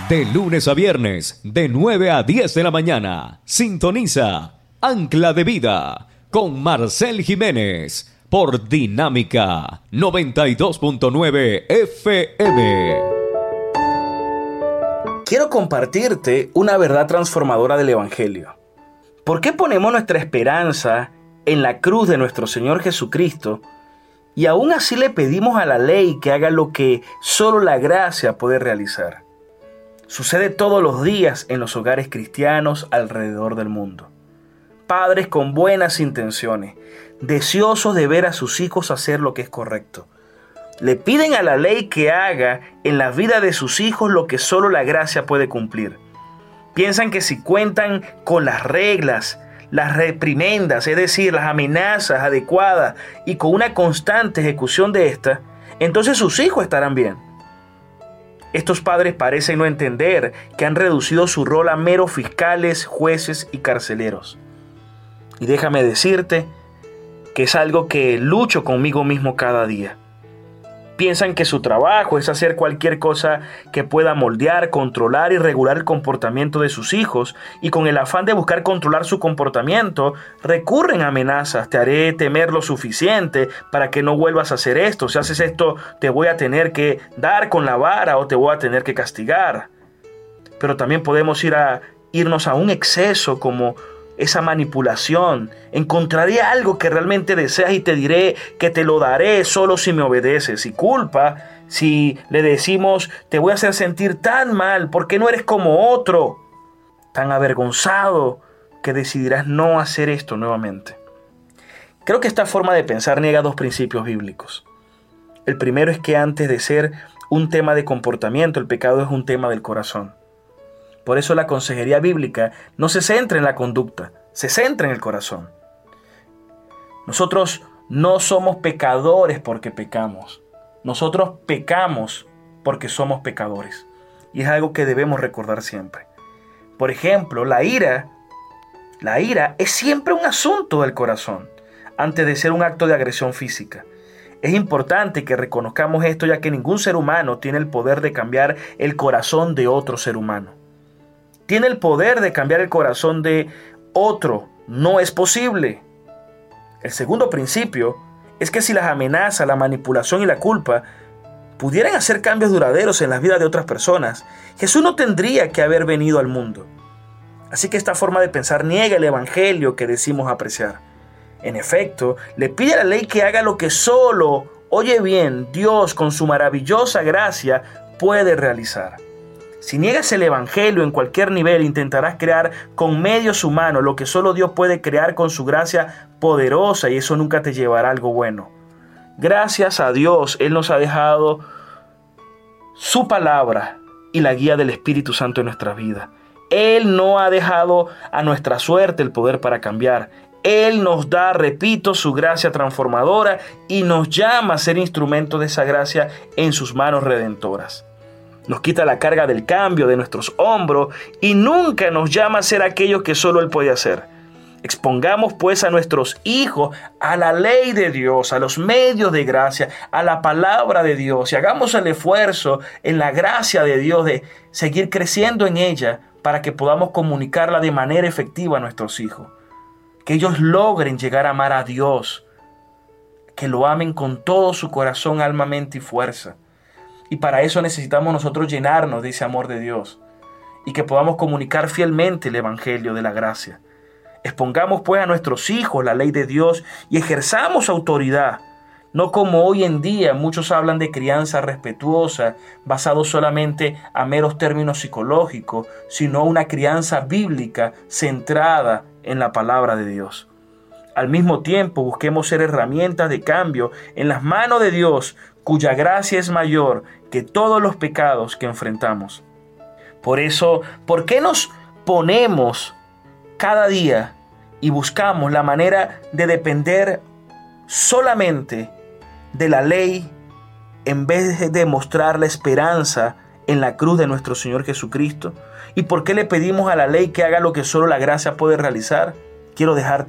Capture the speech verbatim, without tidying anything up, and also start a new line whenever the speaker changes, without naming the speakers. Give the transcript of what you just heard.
De lunes a viernes, de nueve a diez de la mañana, sintoniza Ancla de Vida con Marcel Jiménez por Dinámica noventa y dos punto nueve F M.
Quiero compartirte una verdad transformadora del Evangelio. ¿Por qué ponemos nuestra esperanza en la cruz de nuestro Señor Jesucristo y aún así le pedimos a la ley que haga lo que solo la gracia puede realizar? Sucede todos los días en los hogares cristianos alrededor del mundo. Padres con buenas intenciones, deseosos de ver a sus hijos hacer lo que es correcto, le piden a la ley que haga en la vida de sus hijos lo que solo la gracia puede cumplir. Piensan que si cuentan con las reglas, las reprimendas, es decir, las amenazas adecuadas y con una constante ejecución de estas, entonces sus hijos estarán bien. Estos padres parecen no entender que han reducido su rol a meros fiscales, jueces y carceleros. Y déjame decirte que es algo que lucho conmigo mismo cada día. Piensan que su trabajo es hacer cualquier cosa que pueda moldear, controlar y regular el comportamiento de sus hijos, y con el afán de buscar controlar su comportamiento, recurren a amenazas. Te haré temer lo suficiente para que no vuelvas a hacer esto. Si haces esto, te voy a tener que dar con la vara o te voy a tener que castigar. Pero también podemos ir a, irnos a un exceso como esa manipulación. Encontraré algo que realmente deseas y te diré que te lo daré solo si me obedeces. Y culpa, si le decimos te voy a hacer sentir tan mal porque no eres como otro, tan avergonzado que decidirás no hacer esto nuevamente. Creo que esta forma de pensar niega dos principios bíblicos. El primero es que antes de ser un tema de comportamiento, el pecado es un tema del corazón. Por eso la consejería bíblica no se centra en la conducta, se centra en el corazón. Nosotros no somos pecadores porque pecamos. Nosotros pecamos porque somos pecadores. Y es algo que debemos recordar siempre. Por ejemplo, la ira, la ira es siempre un asunto del corazón, antes de ser un acto de agresión física. Es importante que reconozcamos esto, ya que ningún ser humano tiene el poder de cambiar el corazón de otro ser humano. Tiene el poder de cambiar el corazón de otro. No es posible. El segundo principio es que si las amenazas, la manipulación y la culpa pudieran hacer cambios duraderos en las vidas de otras personas, Jesús no tendría que haber venido al mundo. Así que esta forma de pensar niega el evangelio que decimos apreciar. En efecto, le pide a la ley que haga lo que solo, oye bien, Dios con su maravillosa gracia puede realizar. Si niegas el evangelio en cualquier nivel, intentarás crear con medios humanos lo que solo Dios puede crear con su gracia poderosa, y eso nunca te llevará a algo bueno. Gracias a Dios, Él nos ha dejado su palabra y la guía del Espíritu Santo en nuestra vida. Él no ha dejado a nuestra suerte el poder para cambiar. Él nos da, repito, su gracia transformadora y nos llama a ser instrumentos de esa gracia en sus manos redentoras. Nos quita la carga del cambio de nuestros hombros y nunca nos llama a ser aquellos que solo Él puede hacer. Expongamos pues a nuestros hijos a la ley de Dios, a los medios de gracia, a la palabra de Dios, y hagamos el esfuerzo en la gracia de Dios de seguir creciendo en ella para que podamos comunicarla de manera efectiva a nuestros hijos. Que ellos logren llegar a amar a Dios, que lo amen con todo su corazón, alma, mente y fuerza. Y para eso necesitamos nosotros llenarnos de ese amor de Dios y que podamos comunicar fielmente el evangelio de la gracia. Expongamos pues a nuestros hijos la ley de Dios y ejerzamos autoridad, no como hoy en día muchos hablan de crianza respetuosa, basado solamente a meros términos psicológicos, sino una crianza bíblica centrada en la palabra de Dios. Al mismo tiempo, busquemos ser herramientas de cambio en las manos de Dios, cuya gracia es mayor que todos los pecados que enfrentamos. Por eso, ¿por qué nos ponemos cada día y buscamos la manera de depender solamente de la ley en vez de mostrar la esperanza en la cruz de nuestro Señor Jesucristo? ¿Y por qué le pedimos a la ley que haga lo que solo la gracia puede realizar? Quiero dejarte